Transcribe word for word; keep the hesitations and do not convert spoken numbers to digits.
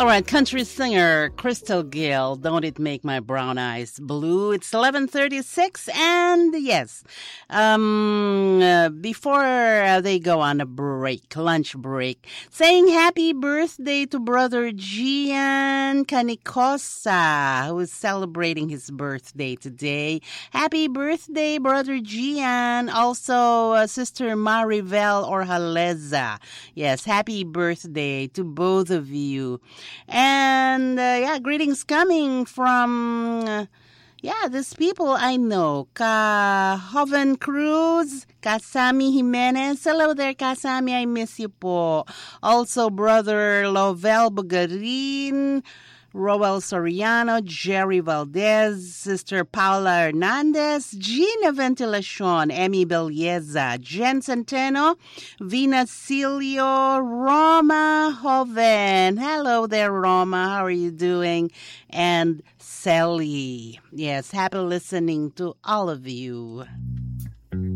All right, country singer Crystal Gayle, Don't It Make My Brown Eyes Blue? It's eleven thirty-six, and yes, um, uh, before uh, they go on a break, lunch break, saying happy birthday to brother Gian Canicosa, who is celebrating his birthday today. Happy birthday, brother Gian. Also, uh, sister Maribel Orhaleza. Yes, happy birthday to both of you. And uh, yeah, greetings coming from uh, yeah, these people I know. Ka Joven Cruz, Kasami Jimenez. Hello there, Kasami. I miss you po. Also, brother Lovell Bugarin, Roel Soriano, Jerry Valdez, Sister Paula Hernandez, Gina Ventilacion, Emmy Belleza, Jen Centeno, Vina Cilio, Roma Joven. Hello there, Roma. How are you doing? And Sally. Yes, happy listening to all of you.